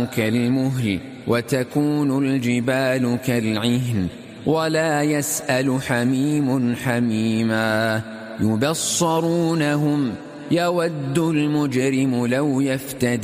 كالمهل وتكون الجبال كالعهن ولا يسأل حميم حميما يبصرونهم يود المجرم لو يفتدي